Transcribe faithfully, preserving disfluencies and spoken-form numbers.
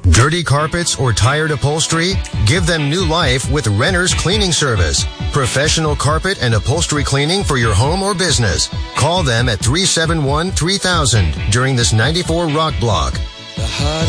Dirty carpets or tired upholstery? Give them new life with Renner's Cleaning Service. Professional carpet and upholstery cleaning for your home or business. Call them at three seven one, three thousand during this ninety-four Rock Block. The heart